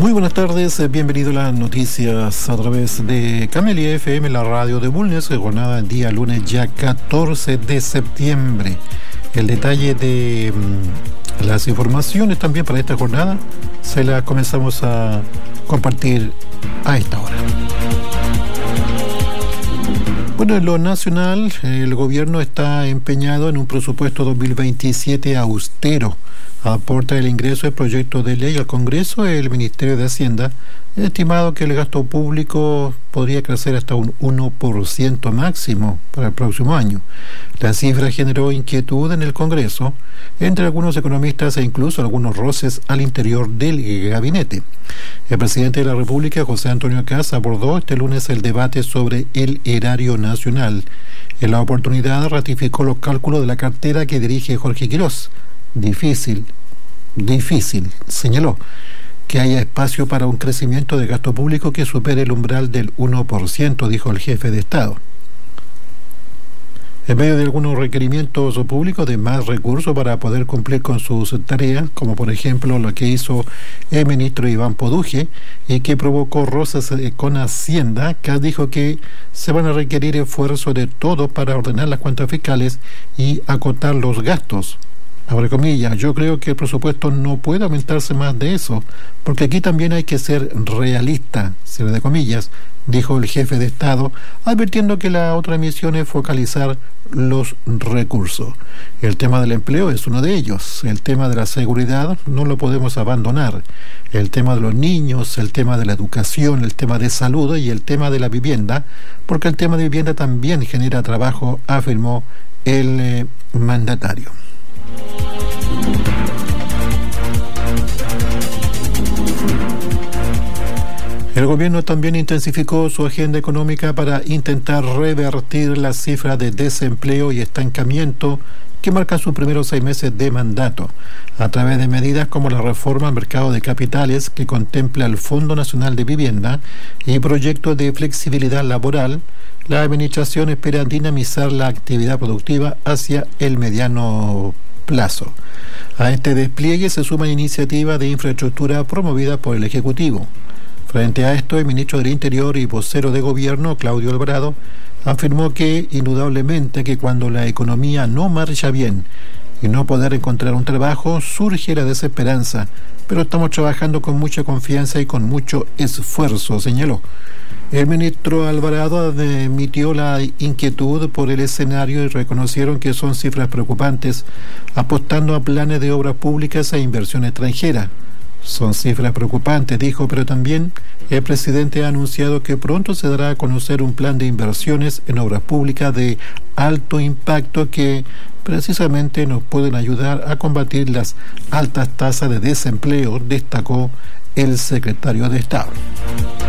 Muy buenas tardes, bienvenido a las noticias a través de Camelia FM, la radio de Bulnes, jornada del día lunes ya 14 de septiembre. El detalle de las informaciones también para esta jornada se las comenzamos a compartir a esta hora. Bueno, en lo nacional, el gobierno está empeñado en un presupuesto 2027 austero. Aporta el ingreso del proyecto de ley al Congreso. El Ministerio de Hacienda ha estimado que el gasto público podría crecer hasta un 1% máximo para el próximo año. La cifra generó inquietud en el Congreso entre algunos economistas e incluso algunos roces al interior del gabinete. El presidente de la República, José Antonio Kast, abordó este lunes el debate sobre el erario nacional. En la oportunidad ratificó los cálculos de la cartera que dirige Jorge Quirós. Difícil, señaló, que haya espacio para un crecimiento de gasto público que supere el umbral del 1%, dijo el jefe de Estado. En medio de algunos requerimientos públicos de más recursos para poder cumplir con sus tareas, como por ejemplo lo que hizo el ministro Iván Poduje y que provocó roces con Hacienda, Kast dijo que se van a requerir esfuerzos de todos para ordenar las cuentas fiscales y acotar los gastos. Abre comillas, yo creo que el presupuesto no puede aumentarse más de eso, porque aquí también hay que ser realista, cierre de comillas, dijo el jefe de Estado, advirtiendo que la otra misión es focalizar los recursos. El tema del empleo es uno de ellos, el tema de la seguridad no lo podemos abandonar, el tema de los niños, el tema de la educación, el tema de salud y el tema de la vivienda, porque el tema de vivienda también genera trabajo, afirmó el mandatario. El gobierno también intensificó su agenda económica para intentar revertir las cifras de desempleo y estancamiento que marcan sus primeros 6 meses de mandato, a través de medidas como la reforma al mercado de capitales que contempla el Fondo Nacional de Vivienda y proyectos de flexibilidad laboral. La administración espera dinamizar la actividad productiva hacia el mediano plazo. A este despliegue se suman iniciativas de infraestructura promovidas por el Ejecutivo. Frente a esto, el ministro del Interior y vocero de Gobierno, Claudio Alvarado, afirmó que indudablemente que cuando la economía no marcha bien y no poder encontrar un trabajo, surge la desesperanza, pero estamos trabajando con mucha confianza y con mucho esfuerzo, señaló. El ministro Alvarado admitió la inquietud por el escenario y reconocieron que son cifras preocupantes, apostando a planes de obras públicas e inversión extranjera. Son cifras preocupantes, dijo, pero también el presidente ha anunciado que pronto se dará a conocer un plan de inversiones en obras públicas de alto impacto que precisamente nos pueden ayudar a combatir las altas tasas de desempleo, destacó el secretario de Estado.